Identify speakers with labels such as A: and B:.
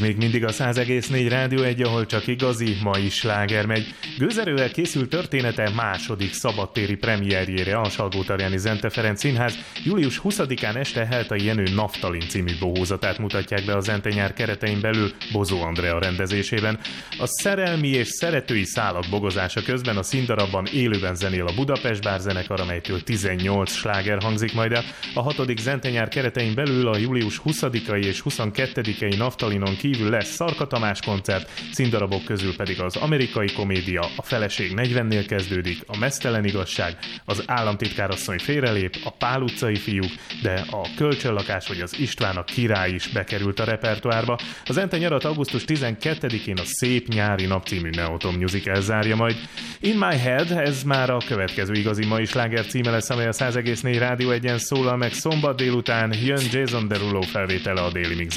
A: még mindig a 100,4 Rádió 1, ahol csak igazi mai sláger megy. Gőzerővel készült története második szabadtéri premierjére a Salgótarjáni Zente Ferenc Színház július 20-án este Heltai Jenő Naftalin című bohózatát mutatják be a Zente nyár keretein belül Bozó Andrea rendezésében. A szerelmi és szeretői szálak bogozása közben a színdarabban élőben zenél a Budapest Bár zenekar, amelytől 18 sláger hangzik majd el. A 6. Zente nyár keretein belül a július 20-ai és 22-ei Naftalinon kívül lesz Szarka Tamás koncert, színdarabok közül pedig az Amerikai komédia, a Feleség 40-nél kezdődik, a Meztelen igazság, az Államtitkárasszony félrelép, a Pál utcai fiúk, de a Kölcsönlakás vagy az István a király is bekerült a repertoárba. Az Zente nyarat augusztus 12-én a Szép nyári nap című Neoton musical zárja majd. In My Head, ez már a következő igazi mai sláger címe lesz, amely a 100,4 Rádió 1-en szólal meg szombat délután, jön Jason Derulo felvétele a Déli Mix.